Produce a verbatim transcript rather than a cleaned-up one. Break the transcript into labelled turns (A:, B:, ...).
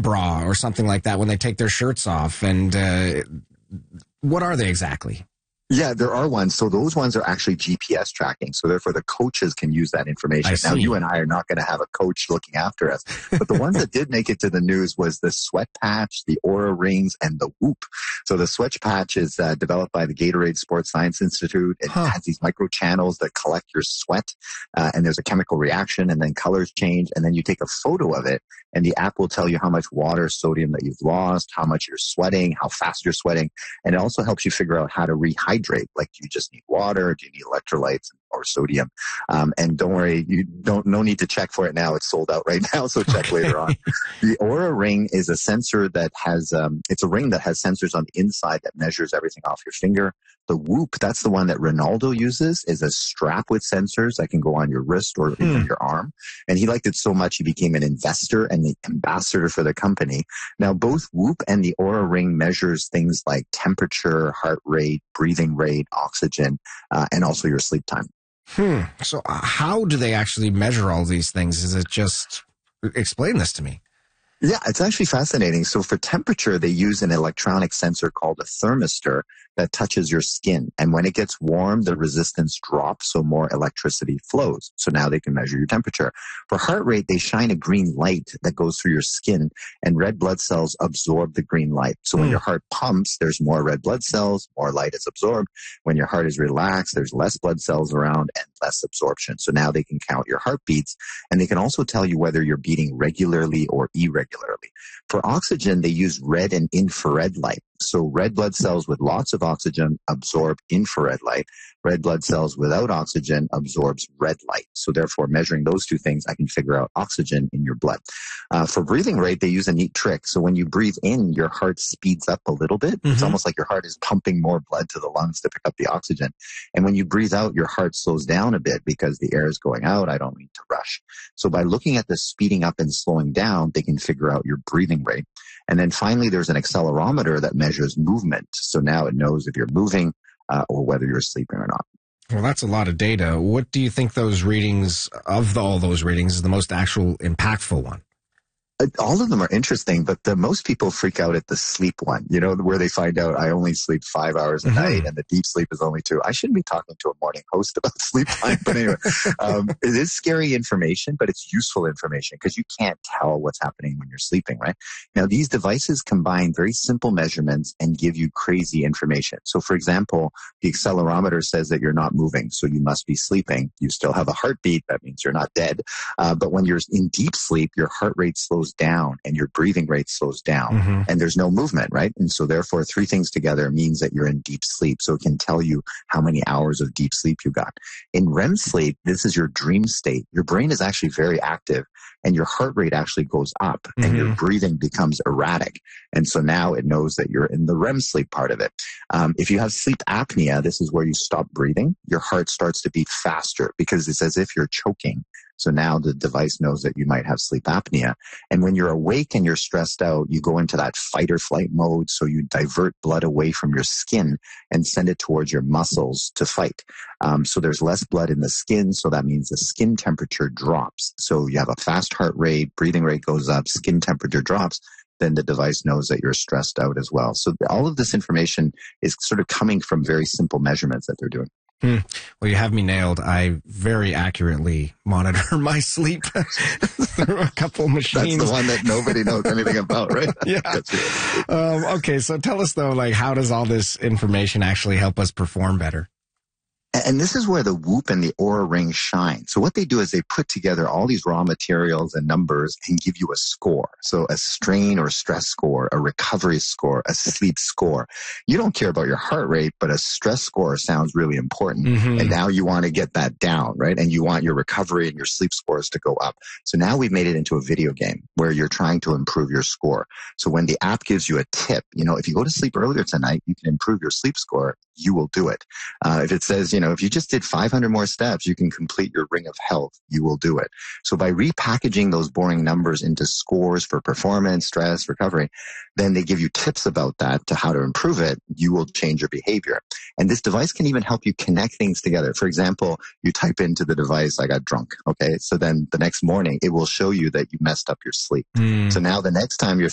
A: bra or something like that when they take their shirts off. And uh, what are they exactly?
B: Yeah, there are ones. So those ones are actually G P S tracking. So therefore the coaches can use that information. Now you and I are not going to have a coach looking after us. But the ones that did make it to the news was the Sweat Patch, the Aura Rings, and the Whoop. So the Sweat Patch is uh, developed by the Gatorade Sports Science Institute. It huh. has these micro channels that collect your sweat. Uh, and there's a chemical reaction and then colors change. And then you take a photo of it and the app will tell you how much water, sodium that you've lost, how much you're sweating, how fast you're sweating. And it also helps you figure out how to rehydrate. Like, do you just need water? Do you need electrolytes or sodium? Um, and don't worry, you don't, no need to check for it now. It's sold out right now. So check okay. later on. The Aura Ring is a sensor that has, um, it's a ring that has sensors on the inside that measures everything off your finger. The Whoop, that's the one that Ronaldo uses, is a strap with sensors that can go on your wrist or hmm. even your arm. And he liked it so much, he became an investor and the ambassador for the company. Now, both Whoop and the Aura Ring measures things like temperature, heart rate, breathing rate, oxygen, uh, and also your sleep time.
A: Hmm. So uh, how do they actually measure all these things? Is it just, explain this to me.
B: Yeah, it's actually fascinating. So for temperature, they use an electronic sensor called a thermistor that touches your skin. And when it gets warm, the resistance drops, so more electricity flows. So now they can measure your temperature. For heart rate, they shine a green light that goes through your skin, and red blood cells absorb the green light. So when mm. your heart pumps, there's more red blood cells, more light is absorbed. When your heart is relaxed, there's less blood cells around and less absorption. So now they can count your heartbeats, and they can also tell you whether you're beating regularly or irregularly. For oxygen, they use red and infrared light. So red blood cells with lots of oxygen absorb infrared light. Red blood cells without oxygen absorbs red light. So therefore, measuring those two things, I can figure out oxygen in your blood. Uh, for breathing rate, they use a neat trick. So when you breathe in, your heart speeds up a little bit. Mm-hmm. It's almost like your heart is pumping more blood to the lungs to pick up the oxygen. And when you breathe out, your heart slows down a bit because the air is going out. I don't need to rush. So by looking at the speeding up and slowing down, they can figure out your breathing rate. And then finally, there's an accelerometer that measures movement. So now it knows if you're moving uh, or whether you're sleeping or not.
A: Well, that's a lot of data. What do you think those readings, of the, all those readings, is the most actual impactful one?
B: All of them are interesting, but the most people freak out at the sleep one, you know, where they find out I only sleep five hours a mm-hmm. night and the deep sleep is only two. I shouldn't be talking to a morning host about sleep time, but anyway, um, it is scary information, but it's useful information because you can't tell what's happening when you're sleeping, right? Now, these devices combine very simple measurements and give you crazy information. So, for example, the accelerometer says that you're not moving, so you must be sleeping. You still have a heartbeat. That means you're not dead. Uh, but when you're in deep sleep, your heart rate slows down and your breathing rate slows down mm-hmm. and there's no movement, right? And so therefore three things together means that you're in deep sleep. So it can tell you how many hours of deep sleep you got. In R E M sleep, this is your dream state. Your brain is actually very active and your heart rate actually goes up mm-hmm. and your breathing becomes erratic. And so now it knows that you're in the R E M sleep part of it. Um, if you have sleep apnea, this is where you stop breathing. Your heart starts to beat faster because it's as if you're choking. So now the device knows that you might have sleep apnea. And when you're awake and you're stressed out, you go into that fight or flight mode. So you divert blood away from your skin and send it towards your muscles to fight. Um, so there's less blood in the skin. So that means the skin temperature drops. So you have a fast heart rate, breathing rate goes up, skin temperature drops. Then the device knows that you're stressed out as well. So all of this information is sort of coming from very simple measurements that they're doing.
A: Hmm. Well, you have me nailed. I very accurately monitor my sleep through a couple machines.
B: That's the one that nobody knows anything about, right?
A: Yeah. Um, okay, so tell us, though, like, how does all this information actually help us perform better?
B: And this is where the Whoop and the Aura Ring shine. So what they do is they put together all these raw materials and numbers and give you a score. So a strain or stress score, a recovery score, a sleep score. You don't care about your heart rate, but a stress score sounds really important. Mm-hmm. And now you want to get that down, right? And you want your recovery and your sleep scores to go up. So now we've made it into a video game where you're trying to improve your score. So when the app gives you a tip, you know, if you go to sleep earlier tonight, you can improve your sleep score. You will do it. Uh, if it says, you know, if you just did five hundred more steps, you can complete your ring of health. You will do it. So by repackaging those boring numbers into scores for performance, stress, recovery, then they give you tips about that to how to improve it. You will change your behavior. And this device can even help you connect things together. For example, you type into the device, I got drunk. Okay. So then the next morning, it will show you that you messed up your sleep. Mm. So now the next time you're